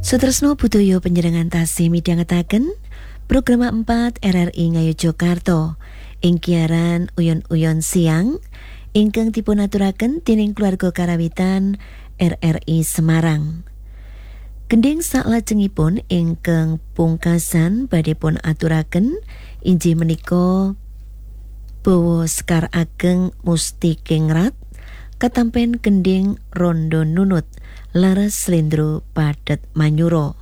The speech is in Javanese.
Sutresno Budaya Panjenengan tasih midhangetaken program 4 RRI Ngayogyakarta ing kiaran uyon-uyon siang ingkang dipunaturaken dening keluarga karawitan RRI Semarang. Gending saklajengipun ingkang pungkasan badhe pun aturaken inggih menika Bawa Sekar Ageng Musti Kingrat katampen gending Rondo Nunut Laras Slendro Padet Manyuro.